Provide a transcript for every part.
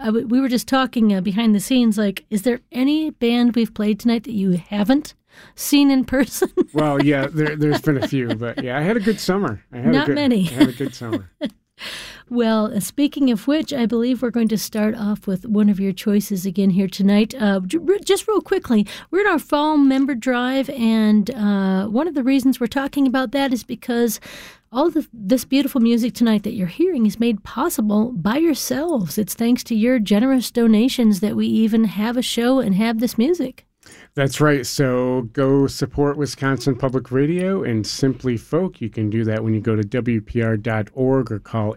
we were just talking behind the scenes, like, is there any band we've played tonight that you haven't seen in person? Well, yeah, there's been a few, but yeah, I had a good summer. Not many. I had a good summer. Well, speaking of which, I believe we're going to start off with one of your choices again here tonight. Just real quickly, we're in our fall member drive, and one of the reasons we're talking about that is because all this beautiful music tonight that you're hearing is made possible by yourselves. It's thanks to your generous donations that we even have a show and have this music. That's right. So go support Wisconsin Public Radio and Simply Folk. You can do that when you go to WPR.org or call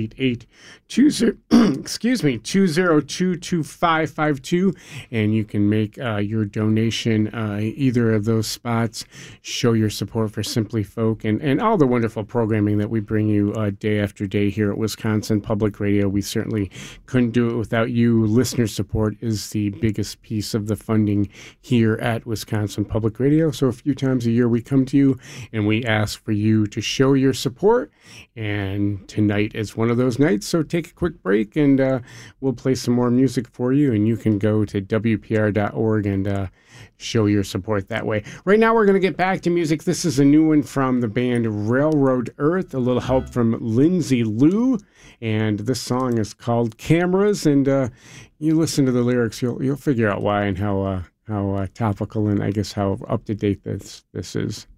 888-202-2552, and you can make your donation either of those spots. Show your support for Simply Folk and all the wonderful programming that we bring you day after day here at Wisconsin Public Radio. We certainly couldn't do it without you. Listener support is the biggest piece of the funding here at Wisconsin Public Radio. So a few times a year we come to you and we ask for you to show your support. And tonight is one of those nights. So take a quick break and we'll play some more music for you. And you can go to WPR.org and show your support that way. Right now we're going to get back to music. This is a new one from the band Railroad Earth, a little help from Lindsay Lou. And this song is called Cameras. And you listen to the lyrics, you'll figure out why and how topical and I guess how up to date this is.